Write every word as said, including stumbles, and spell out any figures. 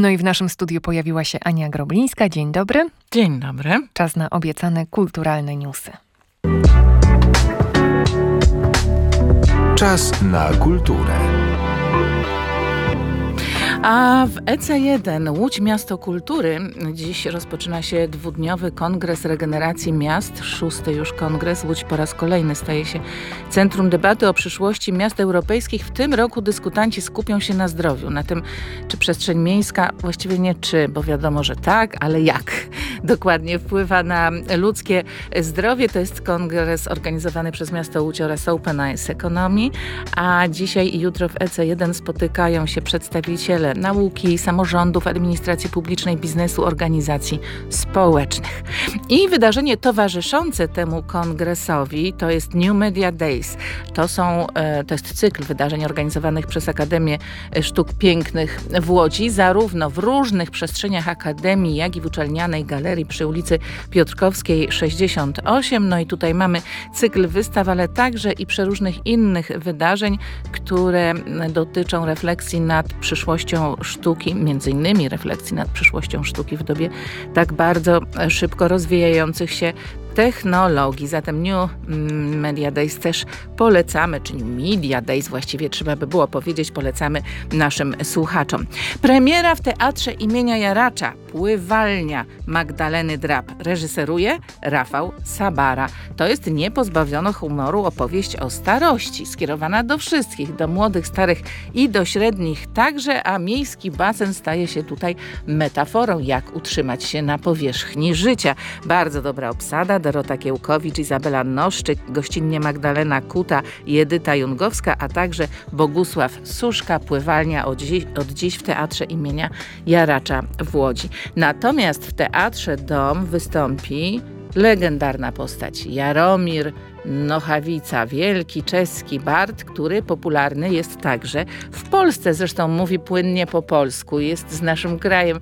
No i w naszym studiu pojawiła się Ania Groblińska. Dzień dobry. Dzień dobry. Czas na obiecane kulturalne newsy. Czas na kulturę. A w E C jeden Łódź Miasto Kultury dziś rozpoczyna się dwudniowy kongres regeneracji miast. Szósty już kongres. Łódź po raz kolejny staje się centrum debaty o przyszłości miast europejskich. W tym roku dyskutanci skupią się na zdrowiu, na tym, czy przestrzeń miejska, właściwie nie czy, bo wiadomo, że tak, ale jak dokładnie wpływa na ludzkie zdrowie. To jest kongres organizowany przez miasto Łódź oraz Open Eyes Economy, a dzisiaj i jutro w E C jeden spotykają się przedstawiciele nauki, samorządów, administracji publicznej, biznesu, organizacji społecznych. I wydarzenie towarzyszące temu kongresowi to jest New Media Days. To, są, to jest cykl wydarzeń organizowanych przez Akademię Sztuk Pięknych w Łodzi, zarówno w różnych przestrzeniach Akademii, jak i w uczelnianej galerii przy ulicy Piotrkowskiej sześćdziesiąt osiem. No i tutaj mamy cykl wystaw, ale także i przeróżnych innych wydarzeń, które dotyczą refleksji nad przyszłością sztuki, między innymi refleksji nad przyszłością sztuki w dobie tak bardzo szybko rozwijających się technologii. Zatem New Media Days też polecamy, czy New Media Days właściwie trzeba by było powiedzieć, polecamy naszym słuchaczom. Premiera w Teatrze imienia Jaracza, Pływalnia Magdaleny Drab. Reżyseruje Rafał Sabara. To jest niepozbawiono humoru opowieść o starości, skierowana do wszystkich, do młodych, starych i do średnich także, a miejski basen staje się tutaj metaforą, jak utrzymać się na powierzchni życia. Bardzo dobra obsada. Dorota Kiełkowicz, Izabela Noszczyk, gościnnie Magdalena Kuta i Edyta Jungowska, a także Bogusław Suszka. Pływalnia od dziś, od dziś w Teatrze imienia Jaracza w Łodzi. Natomiast w Teatrze Dom wystąpi legendarna postać Jaromir Nochawica, wielki czeski bard, który popularny jest także w Polsce. Zresztą mówi płynnie po polsku, jest z naszym krajem